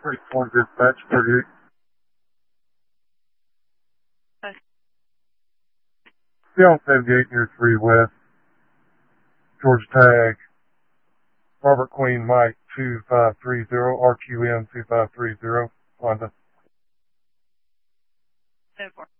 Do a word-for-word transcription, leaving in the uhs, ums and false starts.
three four dispatch, thirty-eight. Okay. Yeah, seventy-eight near three West. Georgia Tag. Robert Queen Mike two five three zero, R Q M two five three zero, Honda. ten four.